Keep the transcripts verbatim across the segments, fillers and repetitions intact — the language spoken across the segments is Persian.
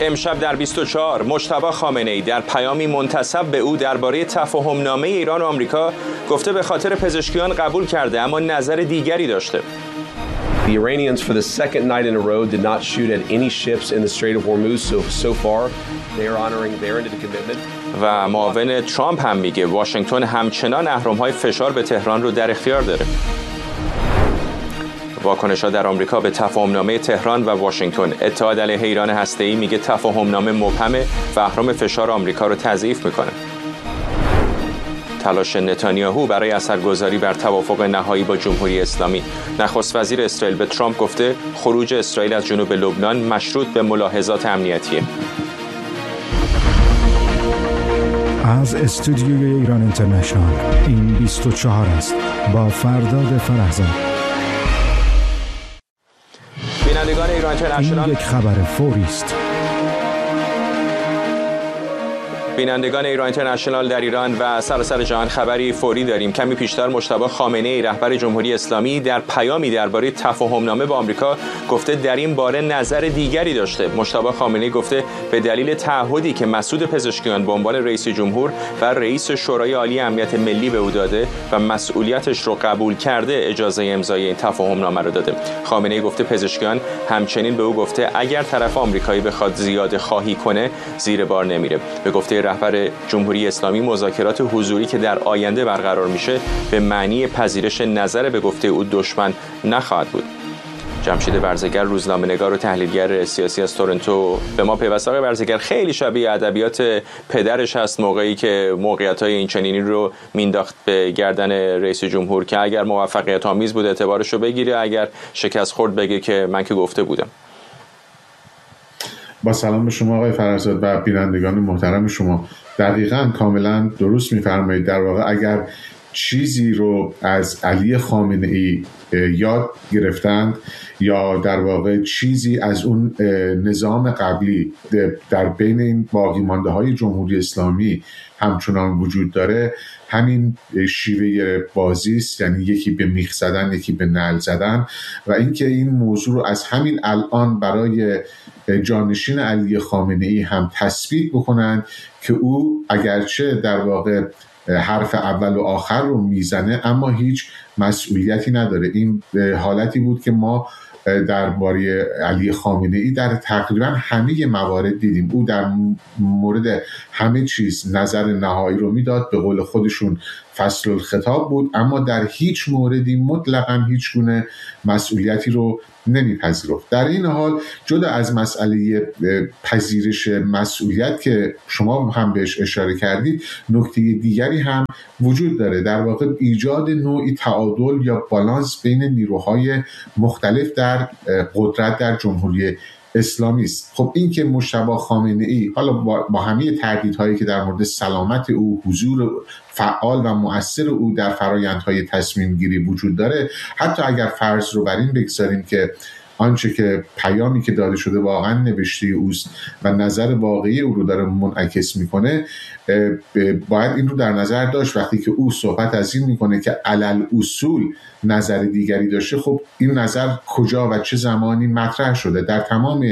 امشب در بیست و چهار مجتبی خامنه‌ای در پیامی منتسب به او درباره تفاهم‌نامه ایران و آمریکا گفته به خاطر پزشکیان قبول کرده اما نظر دیگری داشته. The Iranians for the second night in a row did not shoot at any ships in the Strait of Hormuz so so far they are honoring their end of the commitment. و معاون ترامپ هم میگه واشنگتن همچنان اهرم‌های فشار به تهران رو در اختیار داره. واکنش‌ها در آمریکا به تفاهم‌نامه تهران و واشنگتن. اتحاد علیه ایران هسته‌ای میگه تفاهم‌نامه مبهمه و اهرم فشار آمریکا رو تضعیف میکنه. تلاش نتانیاهو برای اثرگذاری بر توافق نهایی با جمهوری اسلامی. نخست وزیر اسرائیل به ترامپ گفته خروج اسرائیل از جنوب لبنان مشروط به ملاحظات امنیتیه. از استودیوی ایران اینترنشنال این بیست و چهار است با فرداد فرهزاد. بینندگان ایران اینترنشنال، این یک خبر فوری است. بینندگان ایران اینترنشنال در ایران و سراسر جهان خبری فوری داریم. کمی پیشتر مجتبی خامنه‌ای رهبر جمهوری اسلامی در پیامی درباره تفاهم‌نامه با آمریکا گفته در این باره نظر دیگری داشته. مجتبی خامنه‌ای گفته به دلیل تعهدی که مسعود پزشکیان به عنوان رئیس جمهور و رئیس شورای عالی امنیت ملی به او داده و مسئولیتش رو قبول کرده اجازه امضای این تفاهم‌نامه رو داده. خامنه‌ای گفته پزشکیان همچنین به او گفته اگر طرف آمریکایی بخواد زیاده خواهی کنه زیر بار نمیره. به گفته رهبر جمهوری اسلامی مذاکرات حضوری که در آینده برقرار میشه به معنی پذیرش نظر به گفته او دشمن نخواهد بود. جمشید برزگر روزنامه‌نگار و تحلیلگر سیاسی از تورنتو به ما پیوسته. آقای برزگر خیلی شبیه ادبیات پدرش هست موقعی که موقعیت‌های اینچنینی رو مینداخت به گردن رئیس جمهور که اگر موفقیت آمیز بود اعتبارش رو بگیره، اگر شکست خورد بگه که من که گفته بودم. با سلام به شما آقای فرهزاد و بینندگان محترم شما. دقیقاً کاملا درست می‌فرمایید. در واقع اگر چیزی رو از علی خامنه‌ای یاد گرفتند یا در واقع چیزی از اون نظام قبلی در بین این باقی مانده های جمهوری اسلامی همچنان وجود داره، همین شیوه بازی است، یعنی یکی به میخ زدن یکی به نعل زدن، و اینکه این موضوع رو از همین الان برای جانشین علی خامنه‌ای هم تثبیت بکنن که او اگرچه در واقع حرف اول و آخر رو میزنه اما هیچ مسئولیتی نداره. این حالتی بود که ما درباره علی خامنه‌ای در تقریبا همه موارد دیدیم. او در مورد همه چیز نظر نهایی رو میداد، به قول خودشون فصل الخطاب بود، اما در هیچ موردی مطلقاً هیچ گونه مسئولیتی رو نمیپذیرفت. در این حال جدا از مسئله پذیرش مسئولیت که شما هم بهش اشاره کردید، نکته دیگری هم وجود داره، در واقع ایجاد نوعی تعادل یا بالانس بین نیروهای مختلف در قدرت در جمهوری اسلامی است. خب این که مجتبی خامنه‌ای حالا با, با همه تردیدهایی که در مورد سلامت او، حضور فعال و مؤثر او در فرآیندهای تصمیم گیری وجود داره، حتی اگر فرض رو بر این بگذاریم که آنچه که پیامی که داده شده واقعا نوشته اوست و نظر واقعی او رو داره منعکس میکنه، باید این رو در نظر داشت وقتی که او صحبت از این میکنه که علل اصول نظر دیگری داشته. خب این نظر کجا و چه زمانی مطرح شده؟ در تمام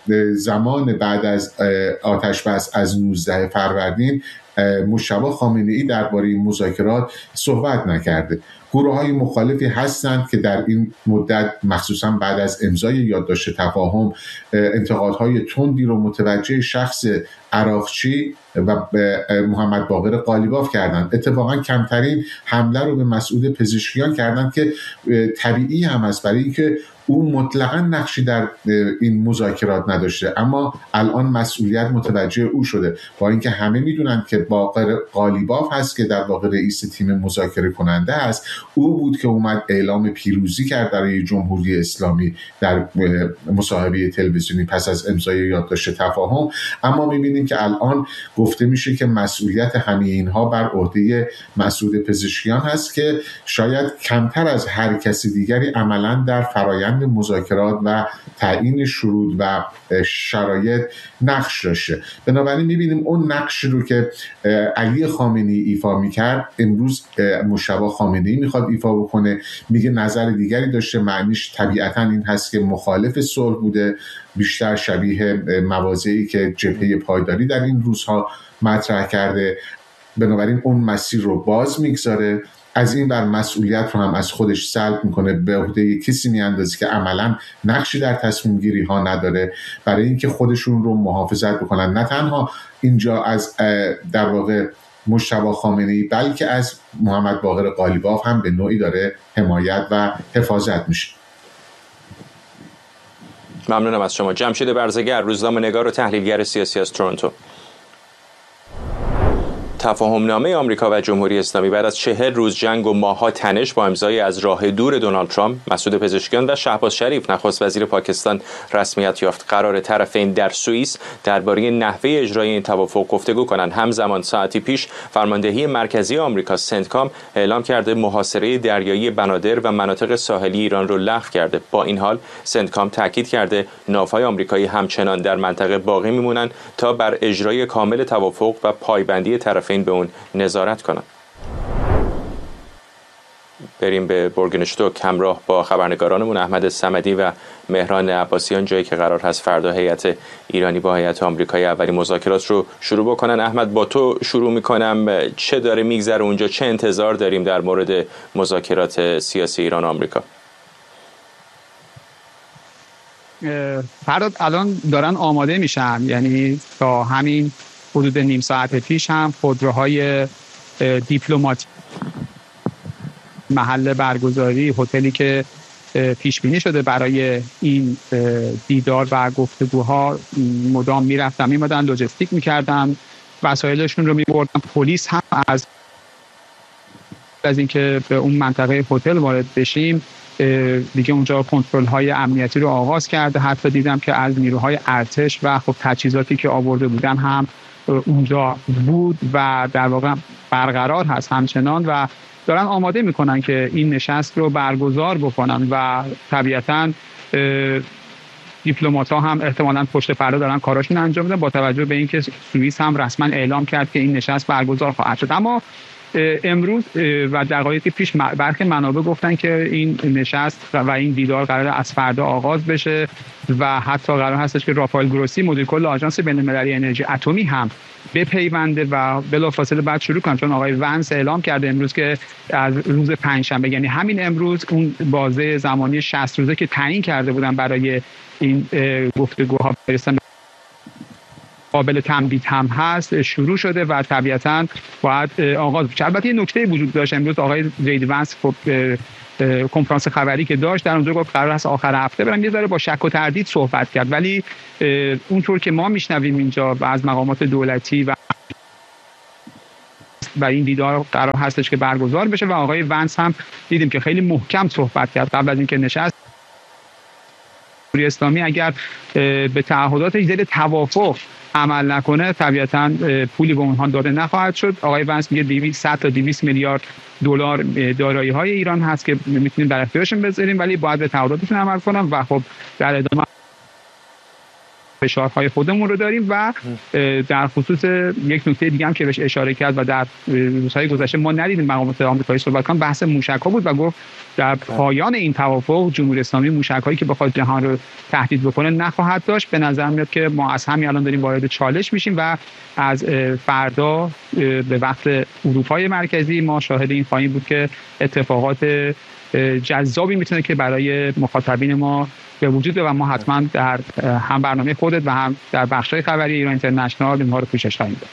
زمان بعد از آتش بس از نوزده فروردین مجتبی خامنه‌ای درباره مذاکرات صحبت نکرده. گروه‌های مخالفی هستند که در این مدت مخصوصا بعد از امضای یادداشت تفاهم انتقادهای تندی رو متوجه شخص عراقچی و محمد باقر قالیباف کردند. اتفاقا کمترین حمله رو به مسعود پزشکیان کردند که طبیعی هم است، برای اینکه او مطلقاً نقشی در این مذاکرات نداشته، اما الان مسئولیت متوجه او شده، با اینکه همه میدونن که باقر قالیباف هست که در واقع رئیس تیم مذاکره کننده است. او بود که اومد اعلام پیروزی کرد برای جمهوری اسلامی در مصاحبه تلویزیونی پس از امضای یادداشت تفاهم. اما میبینیم که الان گفته میشه که مسئولیت همه اینها بر عهده مسعود پزشکیان هست که شاید کمتر از هر کسی دیگری عملاً در فرایند روند مذاکرات و تعیین شروط و شرایط نقش داشته. بنابراین می‌بینیم اون نقش رو که علی خامنه‌ای ایفا می‌کرد امروز مجتبی خامنه‌ای می‌خواد ایفا بکنه. میگه نظر دیگری داشته، معنیش طبیعتاً این هست که مخالف صلح بوده، بیشتر شبیه مواضعی که جبهه پایداری در این روزها مطرح کرده. بنابراین اون مسیر رو باز میگذاره، از این بر مسئولیت رو هم از خودش سلب میکنه، به عهده کسی میاندازه که عملاً نقشی در تصمیم گیری ها نداره، برای اینکه خودشون رو محافظت بکنن. نه تنها اینجا از در واقع مجتبی خامنه‌ای بلکه از محمد باقر قالیباف هم به نوعی داره حمایت و حفاظت میشه. ممنونم از شما. جمشید برزگر، روزنامه‌نگار و تحلیلگر سیاسی از تورنتو. تفاهمنامه آمریکا و جمهوری اسلامی بعد از چهل روز جنگ و ماه‌ها تنش با امضای از راه دور دونالد ترامپ، مسعود پزشکیان و شهباز شریف نخست وزیر پاکستان رسمیت یافت. قرار طرفین در سوئیس درباره نحوه اجرای این توافق گفتگو کنند. همزمان ساعتی پیش فرماندهی مرکزی آمریکا سنتکام اعلام کرده محاصره دریایی بنادر و مناطق ساحلی ایران را لغو کرده. با این حال سنتکام تاکید کرده ناوهای آمریکایی همچنان در منطقه باقی میمونند تا بر اجرای کامل توافق و پایبندی طرفین به اون نظارت کنند. بریم به بورگنشتوک همراه با خبرنگارانمون احمد صمدی و مهران عباسیان، جایی که قرار هست فردا هیئت ایرانی با هیئت آمریکایی اولین مذاکرات رو شروع بکنن. احمد، با تو شروع میکنم. چه داره میگذره اونجا؟ چه انتظار داریم در مورد مذاکرات سیاسی ایران و آمریکا؟ فردا الان دارن آماده میشن، یعنی تا همین حدود نیم ساعت پیش هم خودروهای دیپلماتیک محل برگزاری هتلی که پیش بینی شده برای این دیدار و گفتگوها مدام میرفتن میمدن، لوجستیک میکردن، وسایلشون رو میبردن. پلیس هم از از اینکه به اون منطقه هتل وارد بشیم دیگه اونجا کنترل های امنیتی رو آغاز کرده. حتی دیدم که از نیروهای ارتش و خب تجهیزاتی که آورده بودن هم اونجا بود و در واقع برقرار هست همچنان و دارن آماده میکنن که این نشست رو برگزار بکنن و طبیعتاً دیپلمات ها هم احتمالاً پشت پرده دارن کاراشون انجام میدن با توجه به اینکه سوئیس هم رسما اعلام کرد که این نشست برگزار خواهد شد. اما امروز و دقایقی پیش برخی منابع گفتن که این نشست و این دیدار قرار از فردا آغاز بشه و حتی قرار هستش که رافائل گروسی مدیر کل آژانس بین‌المللی انرژی اتمی هم بپیونده و بلافاصله بعد شروع کنن، چون آقای ونس اعلام کرده امروز که از روز پنجشنبه، یعنی همین امروز، اون بازه زمانی شصت روزه که تعیین کرده بودن برای این گفتگوها برسن قابل تمدید هم هست شروع شده و طبیعتاً باید آغاز بشه. البته یه نکته وجود داشت امروز، آقای جید ونس خب کنفرانس خبری که داشت در اونجا گفت قرار است آخر هفته برن، یه ذره با شک و تردید صحبت کرد، ولی اونطور که ما میشنویم اینجا و از مقامات دولتی و و این دیدار قرار هستش که برگزار بشه و آقای ونس هم دیدیم که خیلی محکم صحبت کرد قبل از اینکه نشست جمهوری اسلامی اگر به تعهداتش زیر توافق عمل نکنه طبیعتاً پولی به اونها داده نخواهد شد. آقای ونس میگه دویست تا دویست میلیارد دلار دارایی های ایران هست که میتونیم در اختیارشون بذاریم، ولی باید به تعهداتشون عمل کنن و خب در ادامه فشارهای خودمون رو داریم. و در خصوص یک نکته دیگه هم که بهش اشاره کرد و در روزهای گذشته ما ندیدیم مقامات آمریکایی صحبت کنن، بحث موشک‌ها بود و گفت در پایان این توافق جمهوری اسلامی موشک‌هایی که بخواد جهان رو تهدید بکنه نخواهد داشت. به نظر میاد که ما از همین الان داریم وارد چالش میشیم و از فردا به وقت اروپای مرکزی ما شاهد این خواهیم بود که اتفاقات جذابی میتونه که برای مخاطبین ما به وجود و ما حتما در هم برنامه خودت و هم در بخش‌های خبری ایران اینترنشنال اینها رو پوشش خواهیم داد.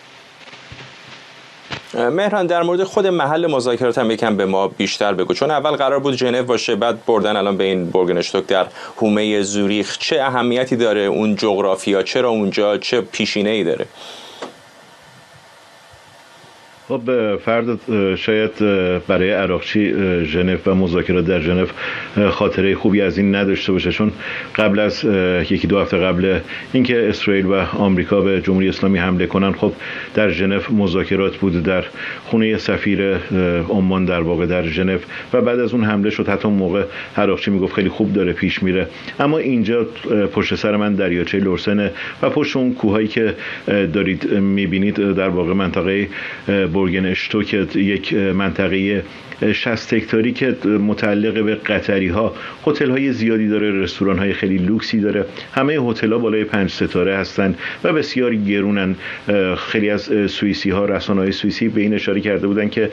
مهران، در مورد خود محل مذاکرات هم یکم به ما بیشتر بگو، چون اول قرار بود ژنو باشه، بعد بردن الان به این بورگنشتوک در حومه زوریخ. چه اهمیتی داره اون جغرافیا؟ چرا اونجا؟ چه پیشینه‌ای داره؟ خب فرد شاید برای عراقچی ژنو و مذاکرات در ژنو خاطره خوبی از این نداشته باشه، چون قبل از یکی دو هفته قبل اینکه اسرائیل و آمریکا به جمهوری اسلامی حمله کنن، خب در ژنو مذاکرات بود در خونه سفیر عمان در واقع در ژنو و بعد از اون حمله شد. حتی اون موقع عراقچی میگفت خیلی خوب داره پیش میره، اما اینجا پشت سر من دریاچه لورسن و پشت اون کوههایی که دارید میبینید در واقع منطقه بورگن اشتوک، یک منطقه شصت هکتاری که متعلق به قطری ها، هتل های زیادی داره، رستوران های خیلی لوکسی داره، همه هتل ها بالای پنج ستاره هستن و بسیار گرونن. خیلی از سوئیسی ها، رسانه های سوئیسی به این اشاره کرده بودن که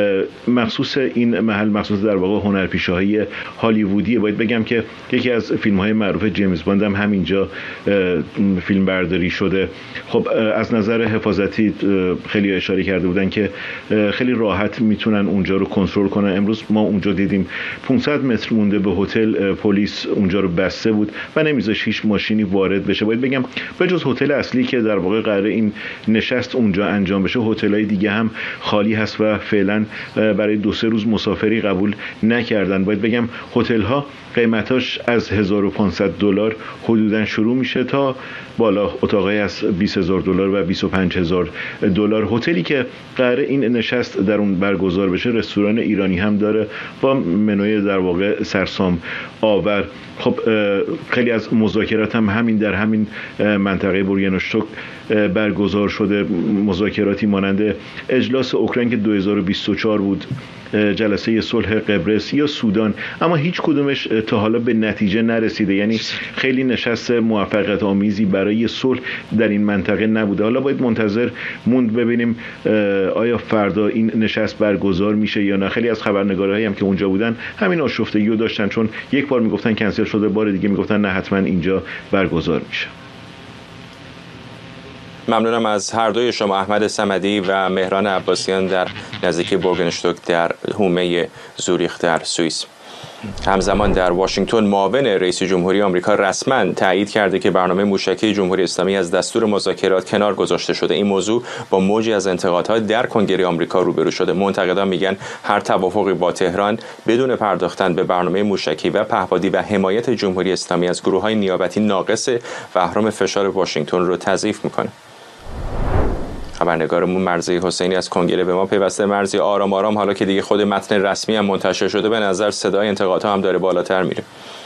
مخصوص این محل مخصوص در واقع هنرپیشه های هالیوودیه. باید بگم که یکی از فیلم های معروف جیمز باند هم همینجا فیلم برداری شده. خب از نظر حفاظتی خیلی اشاره کرده بودن که خیلی راحت میتونن اونجا رو کنترل کنن. امروز ما اونجا دیدیم پانصد متر مونده به هتل پلیس اونجا رو بسته بود و نمیذاش هیچ ماشینی وارد بشه. باید بگم به جز هتل اصلی که در واقع قراره این نشست اونجا انجام بشه، هتل‌های دیگه هم خالی هست و فعلا برای دو سه روز مسافری قبول نکردن. باید بگم هتل‌ها قیمتاش از هزار و پانصد دلار حدوداً شروع میشه تا بالا اتاقای از بیست هزار دلار و بیست و پنج هزار دلار. هتلی که قراره این نشست در اون برگزار بشه رستوران ایرانی هم داره با منوی در واقع سرسام آور. خب خیلی از مذاکرات هم همین در همین منطقه بورگن اشتوک برگزار شده، مذاکراتی مانند اجلاس اوکراین که دو هزار و بیست و چهار بود، جلسه صلح قبرس یا سودان، اما هیچ کدومش تا حالا به نتیجه نرسیده. یعنی خیلی نشست موفقیت آمیزی برای صلح در این منطقه نبوده. حالا باید منتظر موند ببینیم آیا فردا این نشست برگزار میشه یا نه. خیلی از خبرنگارایی هم که اونجا بودن همین آشفتگی رو داشتن، چون یک بار میگفتن کنسل شده، بار دیگه میگفتن نه حتما اینجا برگزار میشه. ممنونم از هر دوی شما، احمد صمدی و مهران عباسیان در نزدیکی بورگن اشتوک در حومه زوریخ در سوئیس. همزمان در واشنگتن معاون رئیس جمهوری آمریکا رسما تایید کرده که برنامه موشکی جمهوری اسلامی از دستور مذاکرات کنار گذاشته شده. این موضوع با موجی از انتقادها در کنگره آمریکا روبرو شده. منتقدان میگن هر توافقی با تهران بدون پرداختن به برنامه موشکی و پهپادی و حمایت جمهوری اسلامی از گروه‌های نیابتی ناقصه و اهرام فشار واشنگتن رو تضعیف میکنه. خبرنگارمون مرضی حسینی از کنگره به ما پیوسته. مرضی، آرام آرام حالا که دیگه خود متن رسمی هم منتشر شده، به نظر صدای انتقادها هم داره بالاتر میره.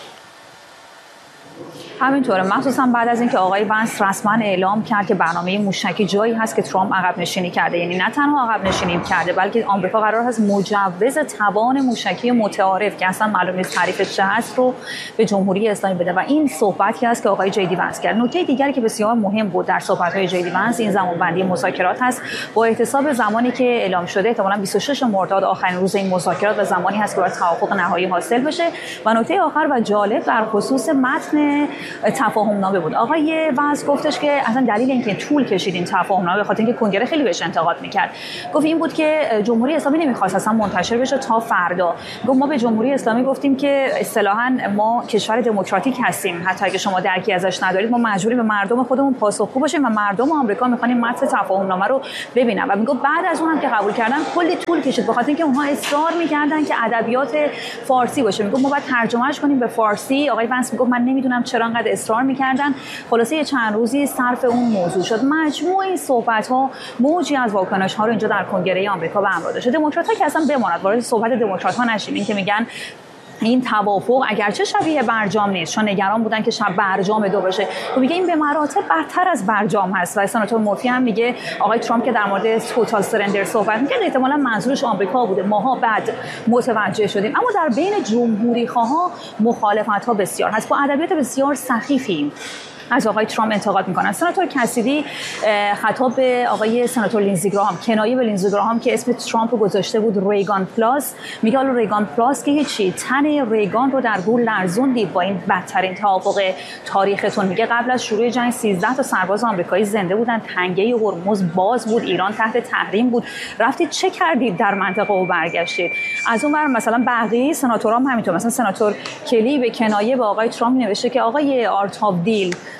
همینطوره، مخصوصا بعد از اینکه آقای ونس رسما اعلام کرد که برنامه موشکی جایی هست که ترامپ عقب نشینی کرده. یعنی نه تنها عقب نشینی کرده، بلکه آمریکا قرار هست مجوز توان موشکی متعارف که اصلا معلوم نیست تعریفش چه هست رو به جمهوری اسلامی بده و این صحبتی است که آقای جیدی ونس کرد. نکته دیگری که بسیار مهم بود در صحبت‌های جیدی ونس این زمانبندی مذاکرات هست. با احتساب زمانی که اعلام شده احتمالاً بیست و شش مرداد آخرین روز این مذاکرات و زمانی هست که باید توافق نهایی حاصل بشه. و نکته آخر و جالب در خصوص متن تفاهم نامه بود. آقای ونس گفتش که اصلا دلیل اینکه طول کشید این تفاهم نامه به خاطر اینکه کنگره خیلی بهش انتقاد میکرد. گفت این بود که جمهوری اسلامی نمیخواست اصلا منتشر بشه تا فردا. گفت ما به جمهوری اسلامی گفتیم که اصطلاحاً ما کشور دموکراتیک هستیم، حتی اگه شما درکی ازش ندارید ما مجبوریم به مردم خودمون پاسخگو باشیم و مردم آمریکا میخوان متن تفاهم نامه رو ببینن. و میگه بعد از اونم که قبول کردن کلی طول کشید به خاطر اینکه اونها اصرار میکردن که ادبیات فارسی باشه. میگه ما باید ترجمهش کنیم به فارسی. آقای ونس میگه من نمیدونم چرا انقدر اصرار میکردن. خلاصه یه چند روزی صرف اون موضوع شد. مجموع این صحبت‌ها موجی از واکنش‌ها رو اینجا در کنگره آمریکا به همراه داشته. دموکرات‌ها که اصلا بماند وارد صحبت دموکرات‌ها نشیم، این که میگن این توافق اگرچه شبیه برجام نیست، چون نگران بودن که شب برجام دو بشه، تو میگه این به مراتب بدتر از برجام هست. و سناتور مورفی هم میگه آقای ترامپ که در مورد توتال سرندر صحبت می‌کرد احتمالاً منظورش آمریکا بوده، ماها بعد متوجه شدیم. اما در بین جمهوری خواها مخالفت‌ها بسیار هست، با ادبیات بسیار سخیفی از آقای ترامپ انتقاد میکنن. سناتور کسیدی خطاب به آقای سناتور لینزی گراهام، کنایه به لینزی گراهام که اسم ترامپ رو گذاشته بود ریگان پلاس، میگه حالا ریگان پلاس که هیچی، تن ریگان رو در گور لرزوندید با این بدترین توافق تاریختون. میگه قبل از شروع جنگ سیزده تا سرباز آمریکایی زنده بودن، تنگه هرمز باز بود، ایران تحت تحریم بود، رفتید چه کردید در منطقه و برگشتید. از اون ور مثلا بقیه سناتورام همینطور، مثلا سناتور کلی به کنایه به آقای ترامپ نوشته که آقای آرت آف دیل،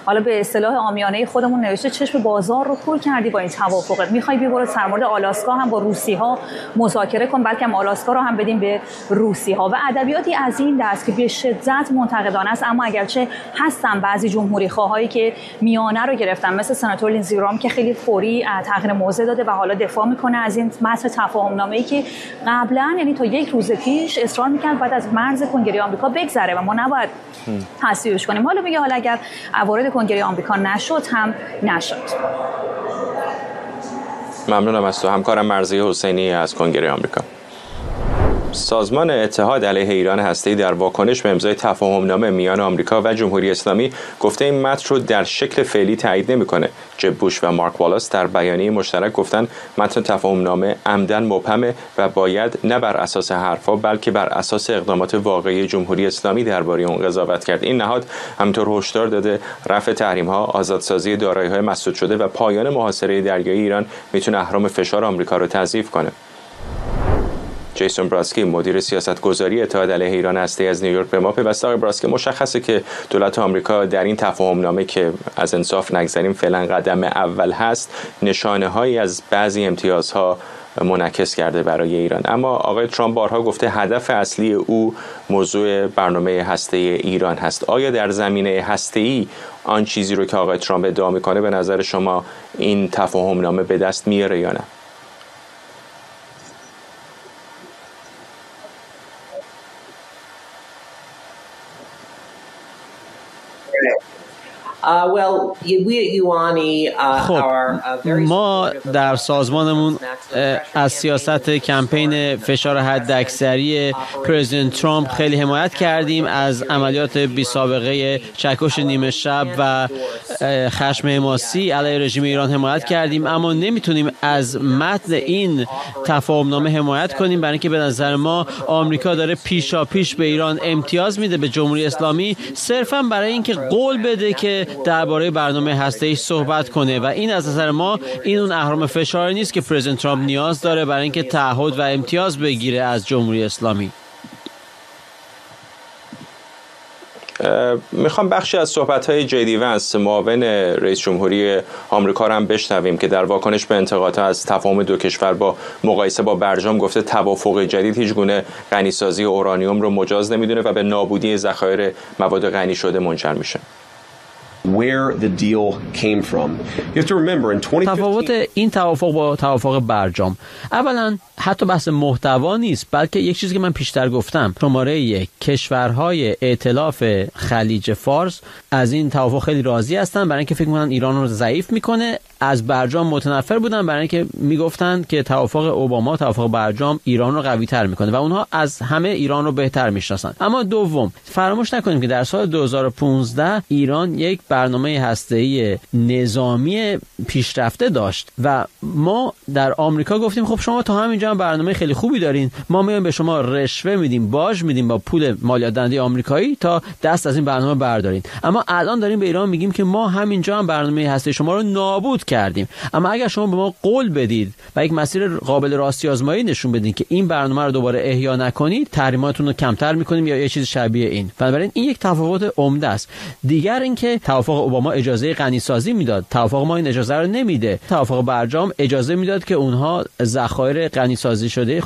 حالا به اصطلاح عامیانه خودمون نوشته چشم بازار رو کور کردی با این توافقت، میخوای بی برو در مورد آلاسکا هم با روسی‌ها مذاکره کن، بلکه هم آلاسکا رو هم بدیم به روسی‌ها و ادبیاتی از این دست که به شدت منتقدانه است. اما اگرچه هستن بعضی جمهوری‌خواهایی که میانه رو گرفتن، مثل سناتور لیندزی گرام که خیلی فوری تغییر موضع داده و حالا دفاع میکنه از این متن تفاهم‌نامه‌ای که قبلا یعنی تا یک روز پیش اصرار میکرد بعد از مرز کنگره آمریکا بگذره و ما نباید تصویبش کنیم. حالا میگه حالا اگر وارد کنگره آمریکا نشد هم نشد. ممنونم از تو همکارم مرضیه حسینی از کنگره آمریکا. سازمان اتحاد علیه ایران هسته‌ای در واکنش به امضای تفاهم‌نامه میان آمریکا و جمهوری اسلامی گفته این متن رو در شکل فعلی تایید نمی‌کنه. جب بوش و مارک والاس در بیانیه مشترک گفتن متن تفاهم‌نامه عمدن مبهمه و باید نه بر اساس حرفا بلکه بر اساس اقدامات واقعی جمهوری اسلامی درباره اون قضاوت کرد. این نهاد همینطور هشدار داده رفع تحریم‌ها، آزادسازی دارایی‌های مسدود شده و پایان محاصره دریایی ایران میتونه اهرم فشار آمریکا رو تضعیف کنه. جیسون براسکی مدیر سیاستگذاری اتحاد علیه ایران هسته‌ای از نیویورک به ما پیوسته. آقای براسکی، مشخصه که دولت آمریکا در این تفاهم‌نامه که از انصاف نگذریم فعلا قدم اول هست، نشانه‌هایی از بعضی امتیازها منعکس کرده برای ایران. اما آقای ترامپ بارها گفته هدف اصلی او موضوع برنامه هسته‌ای ایران هست. آیا در زمینه هسته‌ای آن چیزی رو که آقای ترامپ ادعا می‌کنه به نظر شما این تفاهم‌نامه به دست میاره یا نه؟ خب ما در سازمانمون از سیاست کمپین فشار حداکثری پرزیدنت ترامپ خیلی حمایت کردیم، از عملیات بی سابقه چکش نیمه شب و خشم حماسی علیه رژیم ایران حمایت کردیم، اما نمیتونیم از متن این تفاهمنامه حمایت کنیم برای اینکه به نظر ما آمریکا داره پیشا پیش به ایران امتیاز میده، به جمهوری اسلامی، صرفا برای اینکه قول بده که درباره برنامه هسته‌ای صحبت کنه و این از نظر ما این اون اهرم فشار نیست که پرزیدنت ترامپ نیاز داره برای اینکه تعهد و امتیاز بگیره از جمهوری اسلامی. میخوام بخشی از صحبت‌های جی ونس معاون رئیس جمهوری آمریکا رو هم بشنویم که در واکنش به انتقادها از تفاهم دو کشور با مقایسه با برجام گفته توافق جدید هیچ گونه غنیسازی اورانیوم رو مجاز نمیدونه و به نابودی ذخایر مواد غنی شده منجر میشه. Where the deal came from. You have to remember in twenty fifteen تفاوت این توافق با توافق برجام اولا حتی بحث محتوا نیست، بلکه یک چیزی که من پیشتر گفتم، شماره یک کشورهای ائتلاف خلیج فارس از این توافق خیلی راضی هستن برای اینکه فکر می‌کنن ایران رو ضعیف میکنه. از برجام متنفر بودن برای اینکه میگفتن که توافق اوباما توافق برجام ایران رو قوی تر میکنه و اونها از همه ایران رو بهتر میشناسن. اما دوم فراموش نکنیم که در سال دو هزار و پانزده ایران یک برنامه هسته‌ای نظامی پیشرفته داشت و ما در آمریکا گفتیم خب شما تا همینجا برنامه خیلی خوبی دارین، ما میایم به شما رشوه میدیم، باج میدیم با پول مالیات دهنده آمریکایی تا دست از این برنامه بردارین. اما الان داریم به ایران میگیم که ما همینجا هم برنامه هسته شما رو نابود کردیم، اما اگر شما به ما قول بدید و یک مسیر قابل راستی آزمایی نشون بدین که این برنامه رو دوباره احیا نکنید، تحریماتون رو کمتر میکنیم یا یه چیز شبیه این. بنابراین این یک تفاوت عمده است. دیگر اینکه توافق اوباما اجازه غنیسازی میداد، توافق ما این اجازه رو نمیده. توافق برجام اجازه میداد که اونها ذخایر غنیسازی شده